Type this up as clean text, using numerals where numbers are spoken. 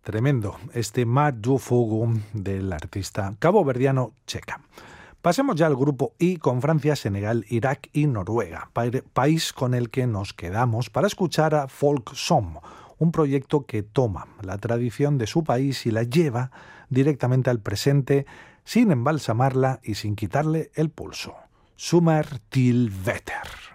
Tremendo, este Mar do Fogo del artista caboverdiano Cheka. Pasemos ya al grupo I con Francia, Senegal, Irak y Noruega, país con el que nos quedamos para escuchar a Folk Som, un proyecto que toma la tradición de su país y la lleva directamente al presente sin embalsamarla y sin quitarle el pulso. Summer till Wetter.